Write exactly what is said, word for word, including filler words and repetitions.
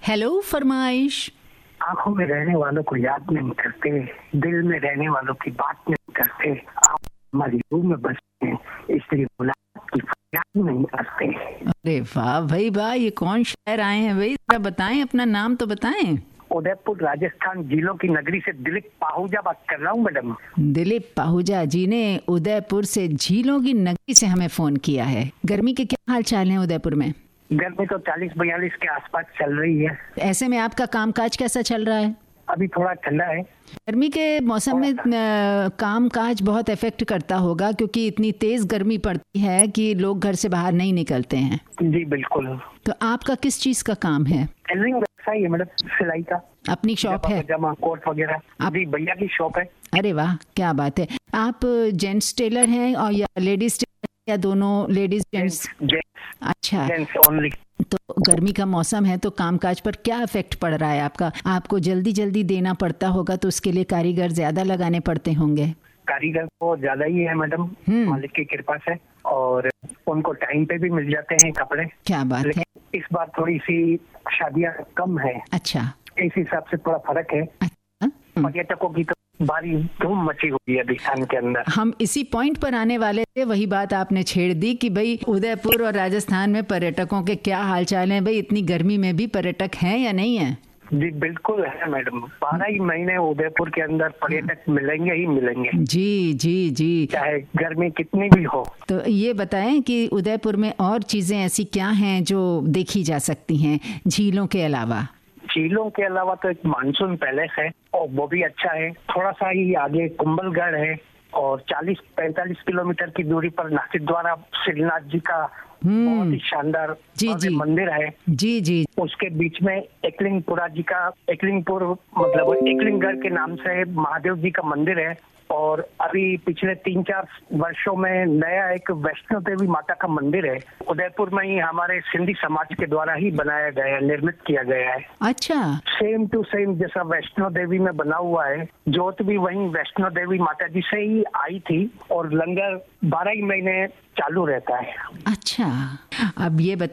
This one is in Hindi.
हेलो फरमाइश। आंखों में रहने वालों को याद नहीं करते, दिल में रहने वालों की बात नहीं करते, आप हमारी रूह में बसते हैं, इसलिए मुलाकात की फरियाद नहीं करते। अरे वाह भाई वाह, ये कौन शायर आए हैं भाई, जरा बताएं, अपना नाम तो बताएं। उदयपुर राजस्थान झीलों की नगरी से दिलीप पाहुजा बात कर रहा हूँ मैडम। दिलीप पाहुजा जी ने उदयपुर से झीलों की नगरी से हमें फोन किया है। गर्मी के क्या हाल चाल हैं उदयपुर में? गर्मी तो चालीस बयालीस के आसपास चल रही है। ऐसे में आपका कामकाज कैसा चल रहा है? अभी थोड़ा ठंडा है। गर्मी के मौसम में काम काज बहुत इफेक्ट करता होगा, क्योंकि इतनी तेज गर्मी पड़ती है कि लोग घर से बाहर नहीं निकलते हैं। जी बिल्कुल। तो आपका किस चीज का काम है? टेलरिंग व्यवसाय है मैडम, सिलाई का। अपनी शॉप है? जमा कोट वगैरह। आप भैया की शॉप है। अरे वाह, क्या बात है। आप जेंट्स टेलर हैं और या लेडीज टेलर या दोनों? Ladies gents? अच्छा, ओनली। तो गर्मी का मौसम है तो कामकाज पर क्या इफेक्ट पड़ रहा है आपका? आपको जल्दी जल्दी देना पड़ता होगा, तो उसके लिए कारीगर ज्यादा लगाने पड़ते होंगे। कारीगर तो ज्यादा ही है मैडम, मालिक की कृपा से, और उनको टाइम पे भी मिल जाते हैं कपड़े। क्या बात है। इस बार थोड़ी सी शादियां कम है। अच्छा, इस हिसाब से थोड़ा फर्क है। अच्छा। पर्यटकों की तो भारी धूम मची हुई है बिहार के अंदर। हम इसी पॉइंट पर आने वाले थे, वही बात आपने छेड़ दी कि भाई उदयपुर और राजस्थान में पर्यटकों के क्या हालचाल हैं। भाई इतनी गर्मी में भी पर्यटक हैं या नहीं है? जी बिल्कुल है मैडम, बारह ही महीने उदयपुर के अंदर पर्यटक मिलेंगे ही मिलेंगे। जी जी जी, चाहे गर्मी कितनी भी हो। तो ये बताएं कि उदयपुर में और चीजें ऐसी क्या हैं जो देखी जा सकती हैं झीलों के अलावा? झीलों के अलावा तो एक मानसून पैलेस है और वो भी अच्छा है। थोड़ा सा ही आगे कुंभलगढ़ है और चालीस पैंतालीस किलोमीटर की दूरी पर नासिकद्वारा श्रीनाथ जी का बहुत ही शानदार जी जी मंदिर है। जी जी। उसके बीच में एकलिंगपुरा जी का, एकलिंगपुर मतलब एकलिंगगढ़ के नाम से महादेव जी का मंदिर है। और अभी पिछले तीन चार वर्षों में नया एक वैष्णो देवी माता का मंदिर है, उदयपुर में ही हमारे सिंधी समाज के द्वारा ही बनाया गया है, निर्मित किया गया है। अच्छा। सेम टू सेम जैसा वैष्णो देवी में बना हुआ है। जोत भी वहीं वैष्णो देवी माता जी से ही आई थी और लंगर बारह ही महीने चालू रहता है। अच्छा, अब ये